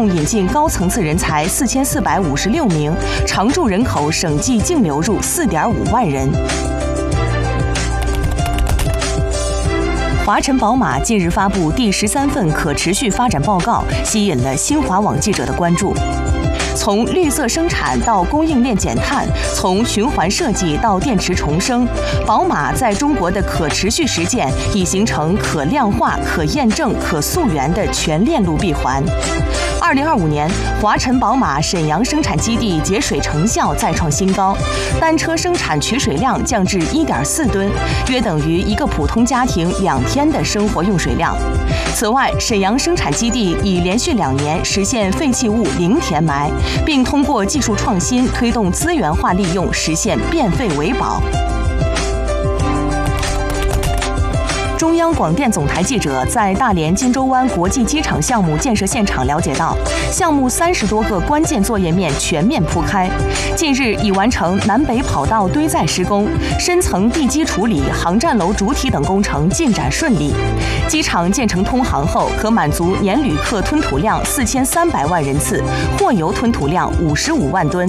共引进高层次人才4456名，常住人口省际净流入4.5万人。华晨宝马近日发布第13份可持续发展报告，吸引了新华网记者的关注。从绿色生产到供应链减碳，从循环设计到电池重生，宝马在中国的可持续实践已形成可量化、可验证、可溯源的全链路闭环。2025年，华晨宝马沈阳生产基地节水成效再创新高，单车生产取水量降至1.4吨，约等于一个普通家庭2天的生活用水量。此外，沈阳生产基地已连续2年实现废弃物零填埋，并通过技术创新推动资源化利用，实现变废为宝。中央广电总台记者在大连金州湾国际机场项目建设现场了解到，项目30多个关键作业面全面铺开。近日已完成南北跑道堆载施工，深层地基处理、航站楼主体等工程进展顺利。机场建成通航后，可满足年旅客吞吐量4300万人次，货邮吞吐量55万吨。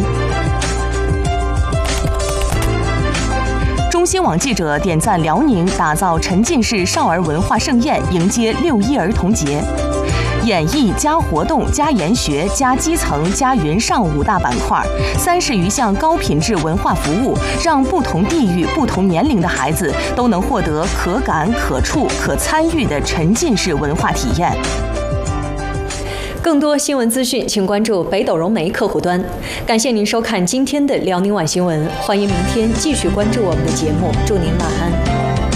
中新网记者点赞辽宁打造沉浸式少儿文化盛宴，迎接6·1儿童节。演艺加活动加研学加基层加云上5大板块，30余项高品质文化服务，让不同地域、不同年龄的孩子都能获得可感、可触、可参与的沉浸式文化体验。 更多新闻资讯，请关注北斗融媒客户端。感谢您收看今天的辽宁晚新闻，欢迎明天继续关注我们的节目，祝您晚安。